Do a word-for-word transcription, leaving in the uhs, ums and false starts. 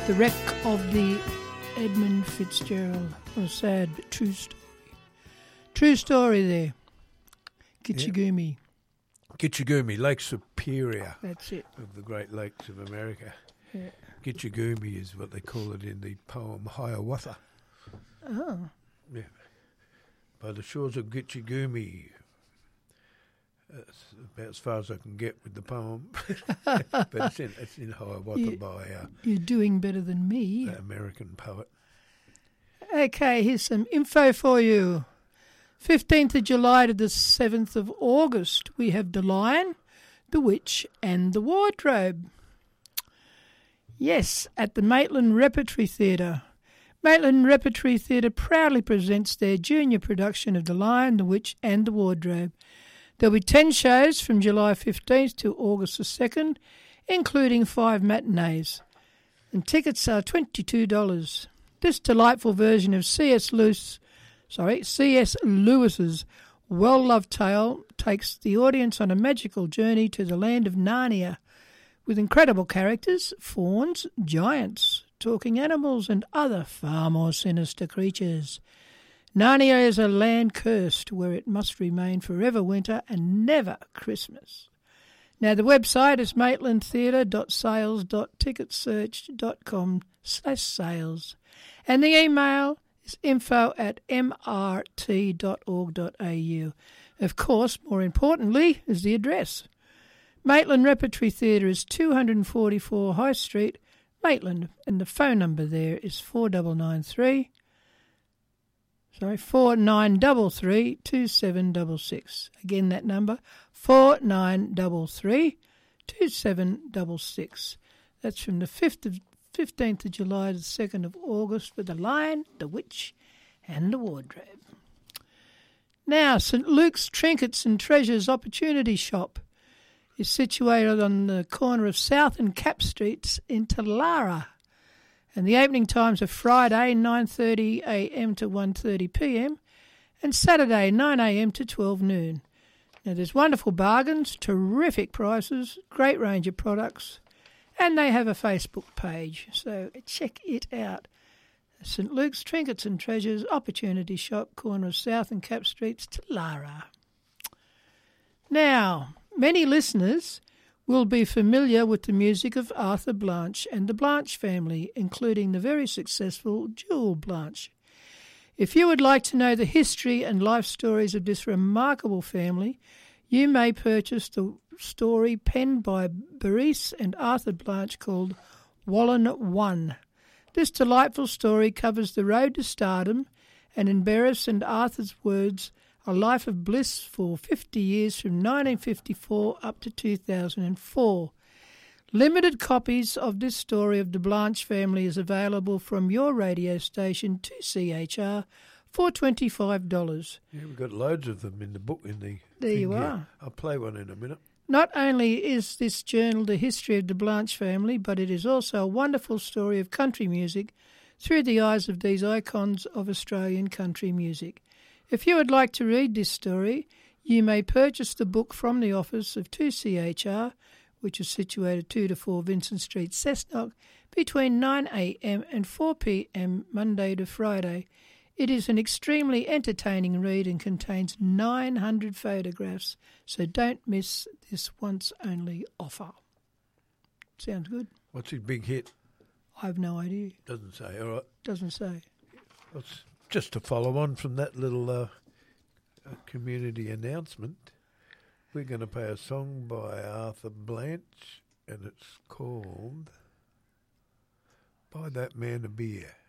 The wreck of the Edmund Fitzgerald. What a sad but true story. True story there. Gitchagumi. Yeah. Gitchagumi, Lake Superior. That's it. Of the Great Lakes of America. Yeah. Gitchagumi is what they call it in the poem Hiawatha. Oh. Yeah. By the shores of Gitchagumi. That's about as far as I can get with the poem. But it's in, it's in Hiawatha you, by uh, You're doing better than me. An American poet. Okay, here's some info for you. fifteenth of July to the seventh of August, we have The Lion, The Witch and the Wardrobe. Yes, at the Maitland Repertory Theatre. Maitland Repertory Theatre proudly presents their junior production of The Lion, The Witch and the Wardrobe. There'll be ten shows from July fifteenth to August the second, including five matinees. And tickets are twenty-two dollars. This delightful version of C S. Lewis, sorry, C S. Lewis's well-loved tale takes the audience on a magical journey to the land of Narnia, with incredible characters, fauns, giants, talking animals and other far more sinister creatures. Narnia is a land cursed where it must remain forever winter and never Christmas. Now the website is maitlandtheatre.sales.ticketsearch.com slash sales and the email is info at mrt.org.au. Of course, more importantly, is the address. Maitland Repertory Theatre is two forty-four High Street, Maitland, and the phone number there is four nine nine three Sorry, four nine three three, two seven six six. Again, that number, four nine three three, two seven six six. That's from the fifth of, fifteenth of July to the second of August with The Lion, The Witch and the Wardrobe. Now, St Luke's Trinkets and Treasures Opportunity Shop is situated on the corner of South and Cap Streets in Talara. And the opening times are Friday nine thirty a m to one thirty p m and Saturday nine a m to twelve noon. Now there's wonderful bargains, terrific prices, great range of products, and they have a Facebook page, so check it out. St Luke's Trinkets and Treasures Opportunity Shop, corner of South and Cap Streets, Talara. Now, many listeners will be familiar with the music of Arthur Blanche and the Blanche family, including the very successful Jewel Blanche. If you would like to know the history and life stories of this remarkable family, you may purchase the story penned by Bernice and Arthur Blanche called Wallen One. This delightful story covers the road to stardom and, in Bernice and Arthur's words, a life of bliss for fifty years from nineteen fifty-four up to two thousand four. Limited copies of this story of the Blanche family is available from your radio station two C H R for twenty-five dollars. Yeah, we've got loads of them in the book. In the There you here. are. I'll play one in a minute. Not only is this journal the history of the Blanche family, but it is also a wonderful story of country music through the eyes of these icons of Australian country music. If you would like to read this story, you may purchase the book from the office of two C H R, which is situated two to four Vincent Street, Cessnock, between nine a m and four p m Monday to Friday. It is an extremely entertaining read and contains nine hundred photographs, so don't miss this once-only offer. Sounds good? What's his big hit? I have no idea. Doesn't say, all right. Doesn't say. What's Just to follow on from that little uh, uh, community announcement, we're going to play a song by Arthur Blanche, and it's called Buy That Man a Beer.